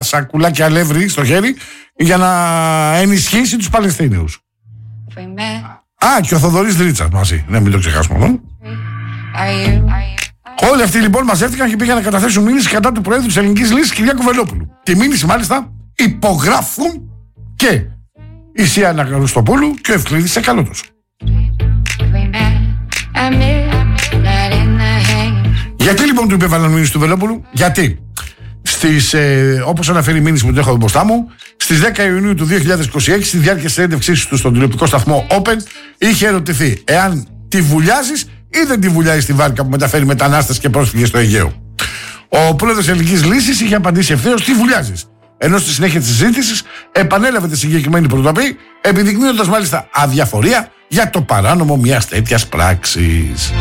σακουλάκι αλεύρι στο χέρι για να ενισχύσει τους Παλαιστίνιους. Και ο Θοδωρής Δρίτσας μαζί. Ναι, μην το ξεχάσουμε. Όλοι αυτοί λοιπόν μαζεύτηκαν και πήγαν να καταθέσουν μήνυση κατά του Προέδρου της Ελληνικής Λύσης Κυριάκου Βελόπουλου. Τη μήνυση μάλιστα υπογράφουν και η Σία Αναγνωστοπούλου και ο Ευκλήδης Εκαλώτος. Γιατί λοιπόν του υπέβαλαν μήνυση του Βελόπουλου? Γιατί όπως αναφέρει η μήνυση που την έχω μπροστά μου, στις 10 Ιουνίου του 2026, στη διάρκεια της συνέντευξής του στον τηλεοπτικό σταθμό Open, είχε ερωτηθεί εάν τη βουλιάζεις ή δεν τη βουλιάζεις τη βάρκα που μεταφέρει μετανάστες και πρόσφυγες στο Αιγαίο. Ο πρόεδρος της Ελληνικής Λύσης είχε απαντήσει ευθέως: τι βουλιάζεις. Ενώ στη συνέχεια της συζήτησης επανέλαβε τη συγκεκριμένη πρωτοβουλία, επιδεικνύοντας μάλιστα αδιαφορία για το παράνομο μιας τέτοιας πράξης.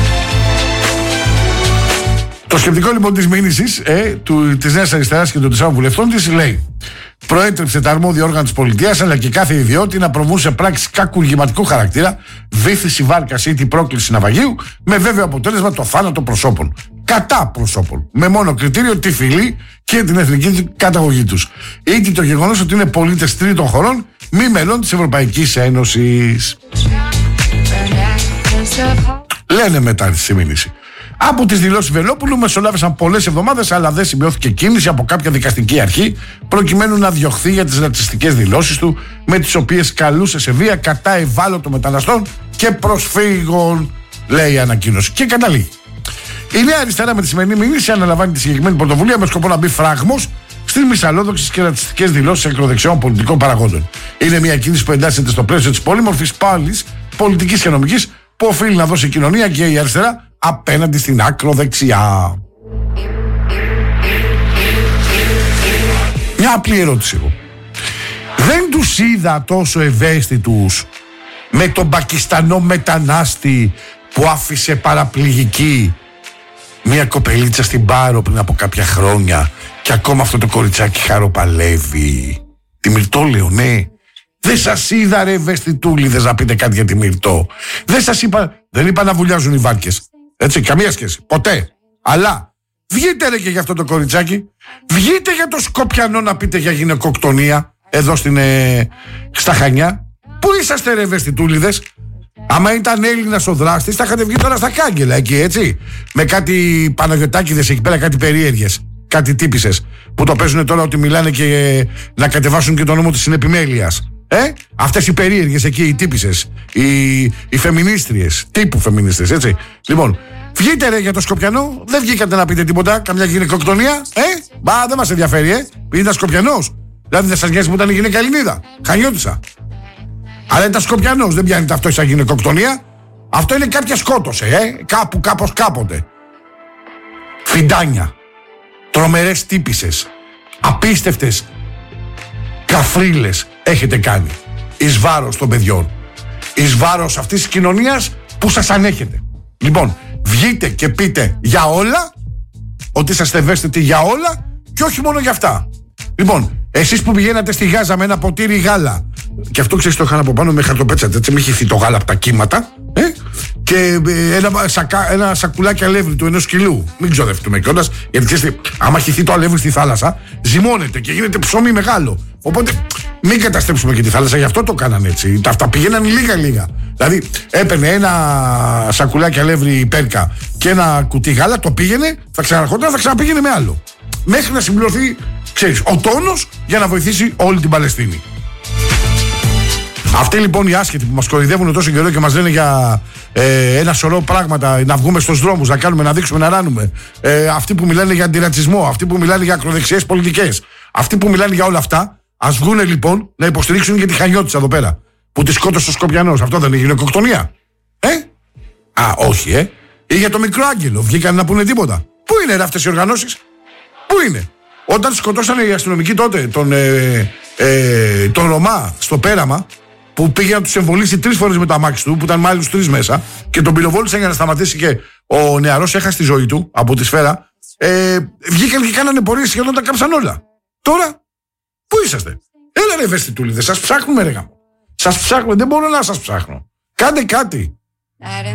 Το σκεπτικό λοιπόν της μήνυσης της Νέας Αριστεράς και των 4 βουλευτών της λέει: προέτρεψε τα αρμόδια όργανα της πολιτείας αλλά και κάθε ιδιώτη να προβούν σε πράξεις κακουργηματικού χαρακτήρα, βύθιση βάρκας ή την πρόκληση ναυαγίου, με βέβαιο αποτέλεσμα το θάνατο προσώπων. Κατά προσώπων. Με μόνο κριτήριο τη φυλή και την εθνική καταγωγή τους. Ή το γεγονός ότι είναι πολίτες τρίτων χωρών, μη μελών της Ευρωπαϊκής Ένωσης. Λένε μετά στη μήνυση. Από τις δηλώσεις Βελόπουλου μεσολάβησαν πολλές εβδομάδες, αλλά δεν σημειώθηκε κίνηση από κάποια δικαστική αρχή προκειμένου να διωχθεί για τις ρατσιστικές δηλώσεις του, με τις οποίες καλούσε σε βία κατά ευάλωτων μεταναστών και προσφύγων, λέει η ανακοίνωση. Και καταλήγει: η Νέα Αριστερά με τη σημερινή μήνυση αναλαμβάνει τη συγκεκριμένη πρωτοβουλία με σκοπό να μπει φράγμος στις μυσαλλόδοξες και ρατσιστικές δηλώσεις ακροδεξιών πολιτικών παραγόντων. Είναι μια κίνηση που εντάσσεται στο πλαίσιο της πολύμορφης πάλης πολιτικής και νομικής που οφείλει να δώσει η κοινωνία και η αριστερά απέναντι στην ακροδεξιά. Μια απλή ερώτηση εγώ. Δεν τους είδα τόσο ευαίσθητους με τον Πακιστανό μετανάστη που άφησε παραπληγική μια κοπελίτσα στην Πάρο πριν από κάποια χρόνια και ακόμα αυτό το κοριτσάκι χαροπαλεύει? Τη Μυρτώ λέω, ναι. Δεν σας είδα ρε ευαισθητούλιδες να πείτε κάτι για τη Μυρτώ. Δεν σας είπα, δεν είπα να βουλιάζουν οι βάρκες. Έτσι, καμία σχέση, ποτέ. Αλλά βγείτε ρε και για αυτό το κοριτσάκι. Βγείτε για το Σκοπιανό να πείτε για γυναικοκτονία εδώ στα Χανιά. Πού είσαστε ρε ευαισθητούλιδες? Άμα ήταν Έλληνας ο δράστης, θα είχατε βγει τώρα στα κάγκελα εκεί, έτσι. Με κάτι Παναγιωτάκηδες εκεί πέρα, κάτι περίεργες, κάτι τύπισσες που το παίζουν τώρα ότι μιλάνε και να κατεβάσουν και το νόμο της συνεπιμέλειας. Αυτές οι περίεργες εκεί, οι τύπισσες, οι φεμινίστριες, τύπου φεμινίστριες, έτσι. Λοιπόν, βγείτε ρε για το Σκοπιανό, δεν βγήκατε να πείτε τίποτα, καμιά γυναικοκτονία, δεν μας ενδιαφέρει, ήταν Σκοπιανός. Δηλαδή δεν σας νοιάζει που ήταν η γυναίκα Ελληνίδα, Χανιώτισσα. Αλλά ήταν Σκοπιανός, δεν πιάνεται αυτό σαν γυναικοκτονία. Αυτό είναι κάποια σκότωσε, κάπου, κάπως, κάποτε. Φιντάνια, τρομερές τύπισσες, απίστευτες καφρίλες έχετε κάνει εις βάρος των παιδιών, εις βάρος αυτής της κοινωνίας που σας ανέχετε. Λοιπόν, βγείτε και πείτε για όλα, ότι είσαστε ευαίσθητοι για όλα και όχι μόνο για αυτά. Λοιπόν, εσείς που πηγαίνατε στη Γάζα με ένα ποτήρι γάλα, και αυτό ξέρεις το είχαν από πάνω με χαρτοπέτσατε, έτσι, με είχε χυθεί το γάλα από τα κύματα, και ένα σακουλάκι αλεύρι του ενός κιλού. Μην ξοδευτούμε κιόλας, γιατί ξέρεις, άμα χυθεί το αλεύρι στη θάλασσα, ζυμώνεται και γίνεται ψωμί μεγάλο. Οπότε μην καταστρέψουμε και τη θάλασσα, γι' αυτό το κάνανε έτσι. Τα πηγαίναν λίγα-λίγα. Δηλαδή, έπαιρνε ένα σακουλάκι αλεύρι η Πέρκα και ένα κουτί γάλα, το πήγαινε, θα ξαναρχόταν, θα ξαναπήγαινε με άλλο. Μέχρι να συμπληρωθεί, ξέρεις, ο τόνος για να βοηθήσει όλη την Παλαιστίνη. Αυτοί λοιπόν οι άσχετοι που μας κοροϊδεύουν τόσο καιρό και μας λένε για ένα σωρό πράγματα, να βγούμε στους δρόμους, να κάνουμε, να δείξουμε, να ράνουμε. Αυτοί που μιλάνε για αντιρατσισμό, αυτοί που μιλάνε για ακροδεξιές πολιτικές, αυτοί που μιλάνε για όλα αυτά, ας βγούνε λοιπόν να υποστηρίξουν και τη Χανιώτισσα εδώ πέρα, που τη σκότωσε ο Σκοπιανός. Αυτό δεν είναι γυναικοκτονία? Όχι, Ή για το μικρό Άγγελο, βγήκαν να πούνε τίποτα? Πού είναι ρε αυτές οι οργανώσεις? Πού είναι? Όταν σκοτώσανε οι αστυνομικοί τότε τον Ρωμά στο Πέραμα, που πήγε να τους εμβολήσει 3 φορές με το αμάξι του, που ήταν με άλλους 3 μέσα, και τον πυροβόλησαν για να σταματήσει και ο νεαρός έχασε τη ζωή του από τη σφαίρα, βγήκαν και κάνανε πορείες σχεδόν τα κάψαν όλα. Τώρα, πού είσαστε? Έλα ρε ευαισθητούλιδες, σας ψάχνουμε ρε γάμο. Σας ψάχνουμε, δεν μπορώ να σας ψάχνω. Κάντε κάτι.